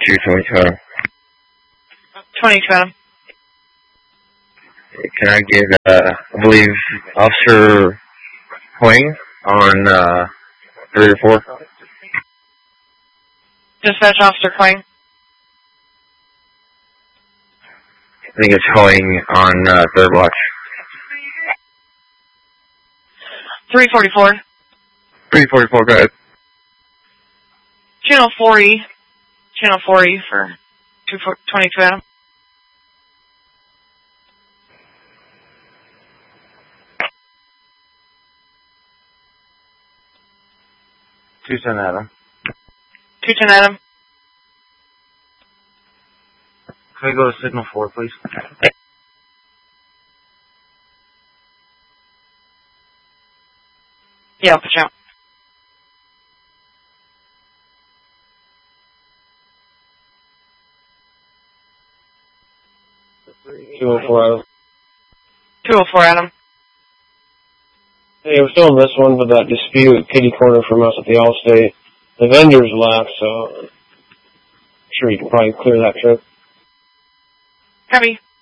222. 22 Adam. Can I get, I believe, Officer Wing on 3 or 4? Dispatch Officer Quang. I think it's Hoing on 3rd watch. 344. 344, go ahead. Channel 4E. Channel 4E for 22 Adam. Tucson Adam. 210 Adam. Can we go to signal 4, please? Yeah, I'll put you out. Adam. 204 Adam. Hey, we're still on this one with that dispute kitty corner from us at the Allstate. The vendors left, so I'm sure you can probably clear that trip. Copy.